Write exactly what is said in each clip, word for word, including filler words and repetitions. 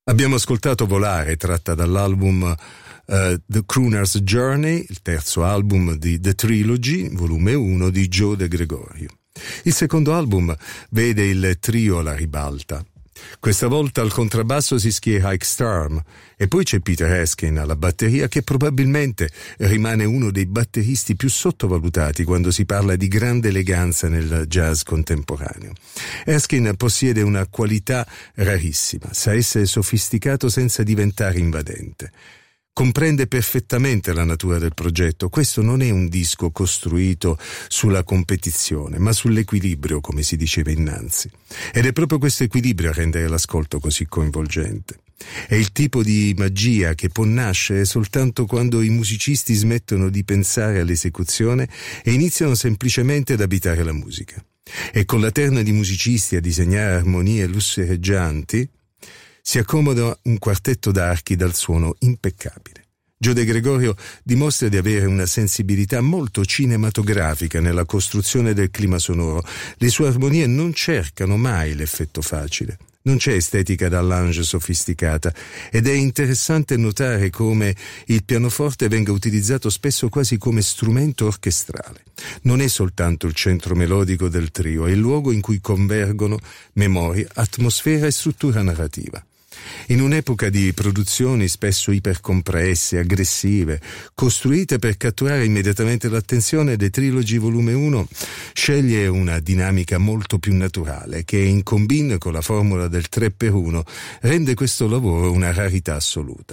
Abbiamo ascoltato Volare, tratta dall'album uh, The Crooner's Journey, il terzo album di The Trilogy, volume uno di Joe De Gregorio. Il secondo album vede il trio alla ribalta. Questa volta al contrabbasso si schiera Ike Sturm e poi c'è Peter Erskine alla batteria, che probabilmente rimane uno dei batteristi più sottovalutati quando si parla di grande eleganza nel jazz contemporaneo. Erskine possiede una qualità rarissima, sa essere sofisticato senza diventare invadente. Comprende perfettamente la natura del progetto. Questo non è un disco costruito sulla competizione, ma sull'equilibrio, come si diceva innanzi. Ed è proprio questo equilibrio a rendere l'ascolto così coinvolgente. È il tipo di magia che può nascere soltanto quando i musicisti smettono di pensare all'esecuzione e iniziano semplicemente ad abitare la musica. E con la terna di musicisti a disegnare armonie lussureggianti si accomoda un quartetto d'archi dal suono impeccabile. Joe De Gregorio dimostra di avere una sensibilità molto cinematografica nella costruzione del clima sonoro. Le sue armonie non cercano mai l'effetto facile. Non c'è estetica d'arrange sofisticata ed è interessante notare come il pianoforte venga utilizzato spesso quasi come strumento orchestrale. Non è soltanto il centro melodico del trio, è il luogo in cui convergono memoria, atmosfera e struttura narrativa. In un'epoca di produzioni spesso ipercompresse, aggressive, costruite per catturare immediatamente l'attenzione, The Trilogy volume uno sceglie una dinamica molto più naturale che, in combin con la formula del tre per uno, rende questo lavoro una rarità assoluta.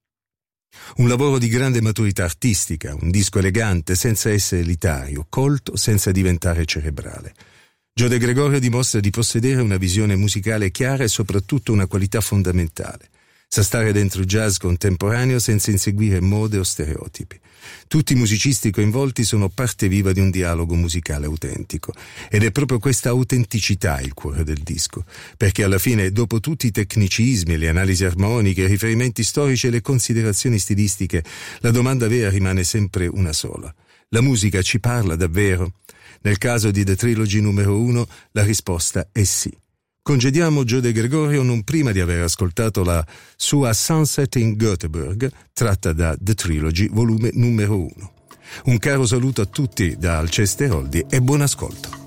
Un lavoro di grande maturità artistica, un disco elegante senza essere elitario, colto senza diventare cerebrale. Joe De Gregorio dimostra di possedere una visione musicale chiara e soprattutto una qualità fondamentale. Sa stare dentro il jazz contemporaneo senza inseguire mode o stereotipi. Tutti i musicisti coinvolti sono parte viva di un dialogo musicale autentico ed è proprio questa autenticità il cuore del disco, perché alla fine, dopo tutti i tecnicismi, le analisi armoniche, i riferimenti storici e le considerazioni stilistiche, la domanda vera rimane sempre una sola. La musica ci parla davvero? Nel caso di The Trilogy numero uno, la risposta è sì. Congediamo Joe De Gregorio non prima di aver ascoltato la sua Sunset in Göteborg, tratta da The Trilogy, volume numero uno. Un caro saluto a tutti da Alceste Oldi e buon ascolto.